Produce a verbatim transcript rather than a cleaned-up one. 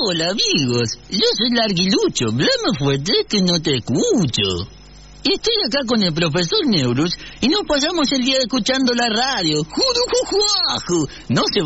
Hola, amigos. Yo soy Larguilucho. Hablame fuerte que no te escucho. Estoy acá con el profesor Neurus y nos pasamos el día escuchando la radio. ¡Jurujujuaju! No se